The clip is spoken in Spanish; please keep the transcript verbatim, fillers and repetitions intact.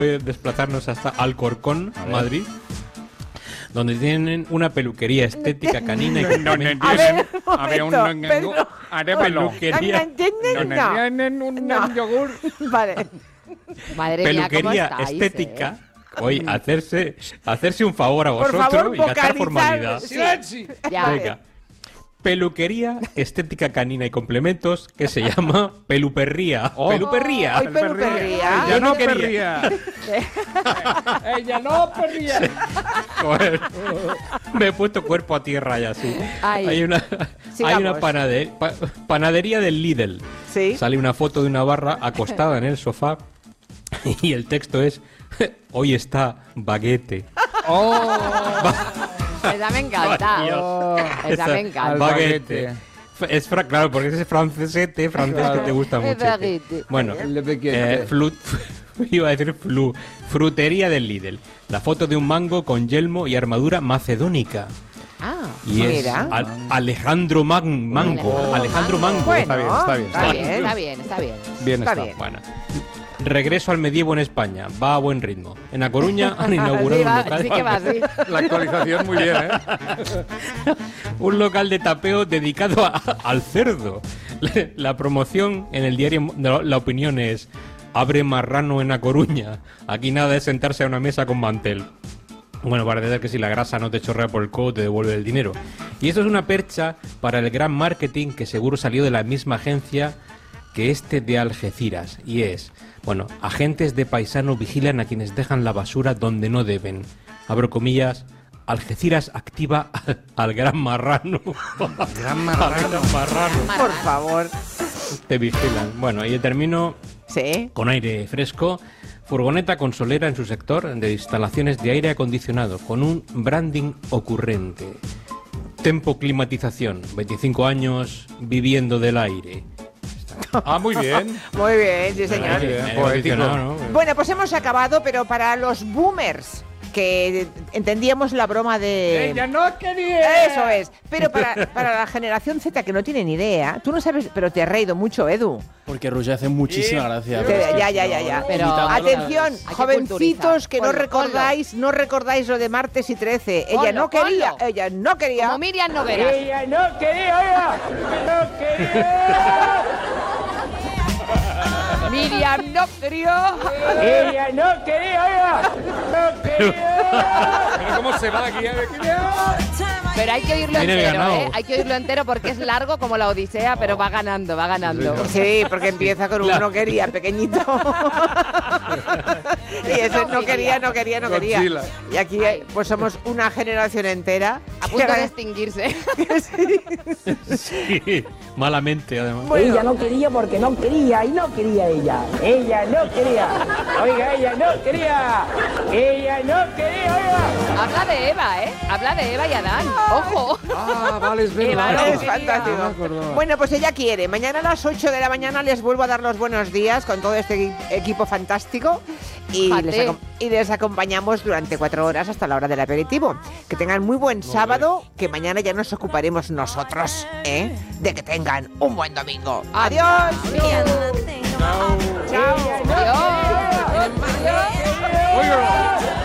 desplazarnos hasta Alcorcón, Madrid, donde tienen una peluquería estética canina y complementos. A ver, un Había un momento, Pedro. Peluquería, No. No. yogur. Vale. Madre mía, ¿cómo peluquería estáis, estética. eh? Oye, hacerse, hacerse un favor a Por vosotros favor, y gastar vocalizar. formalidad. Sí. Ya. Venga. Peluquería estética canina y complementos que se llama Peluperría. Oh. Peluperría. Ay, peluperría. Ella no quería. perría. Ella no perría. Joder, me he puesto cuerpo a tierra ya, sí. Ay. Hay una, Sigamos. hay una panade- pa- panadería del Lidl. Sí. Sale una foto de una barra acostada en el sofá y el texto es: hoy está baguete. Oh. Esa me encanta. Dios. Oh, esa Esa- me encanta. Baguete. baguete. Es fra- claro, porque ese francesete, francés Claro. que te gusta Es mucho. baguete. Bueno, Le baguete. eh, flu- iba a decir flu, frutería del Lidl. La foto de un mango con yelmo y armadura macedónica. Ah, Y es Mira. Al- Alejandro Man- Mango. Alejandro Alejandro Mango. Bueno, Está bien, está bien, está bien, está bien, está bien. Bien Está está. bien. Bueno. Regreso al medievo en España. Va a buen ritmo. En A Coruña han inaugurado Sí, un va, local. sí que va así. La actualización muy bien, ¿eh? Un local de tapeo dedicado a- al cerdo. La promoción en el diario La La Opinión es: abre marrano en A Coruña. Aquí nada de sentarse a una mesa con mantel. Bueno, parece ser que si la grasa no te chorrea por el codo te devuelve el dinero. Y esto es una percha para el gran marketing que seguro salió de la misma agencia que este de Algeciras. Y es, bueno, agentes de paisano vigilan a quienes dejan la basura donde no deben. Abro comillas: Algeciras activa al, al gran marrano. Gran Al gran marrano. Por favor. Te vigilan. Bueno, y termino Sí. con aire fresco. Furgoneta con solera en su sector de instalaciones de aire acondicionado, con un branding ocurrente. Tempo Climatización, veinticinco años viviendo del aire. Ah, muy bien. Muy bien, sí, Aire señor. bien, poético. acondicionado, ¿no? Bueno, pues hemos acabado, pero para los boomers, que entendíamos la broma de... Ella no quería. Eso es. Pero para, para la generación Z que no tiene ni idea, tú no sabes, pero te has reído mucho, Edu. Porque Roger hace muchísima gracia. Te- pero es que ya, si ya, no, ya, ya. Pero- imitándolo- Atención, Hay que jovencitos culturizar. que no Ponlo, recordáis, no recordáis lo de martes y trece. Ella Ponlo, no quería, ponlo. ella no quería. Como Miriam Nogueras. Ella no quería, oiga. No quería. Miriam no quería. Ella no quería, oiga. No quería. Pero cómo se va aquí. Pero hay que oírlo Viene entero, ganado. ¿eh? Hay que oírlo entero porque es largo como la Odisea, pero va ganando, va ganando. Sí, porque empieza con un Claro. no quería, pequeñito. Y eso no quería, no quería, no quería. Godzilla. Y aquí eh, pues somos una generación entera. A punto de extinguirse. Sí, malamente además. Bueno, Ella no quería porque no quería y no quería ella. Ella no quería. Oiga, ella no quería. Ella no quería, oiga. Habla de Eva, ¿eh? Habla de Eva y Adán. ¡Ojo! Ah, vale, es Eva verdad. no es quería. fantástico. No me acordaba. Bueno, pues ella quiere. Mañana a las ocho de la mañana les vuelvo a dar los buenos días con todo este equi- equipo fantástico y Fíjate. les, acom- y les acompañamos durante cuatro horas hasta la hora del aperitivo. Que tengan muy buen sábado, que mañana ya nos ocuparemos nosotros, ¿eh? De que tengan un buen domingo. ¡Adiós! Miriam. ¡Chao! Adiós. Oiga.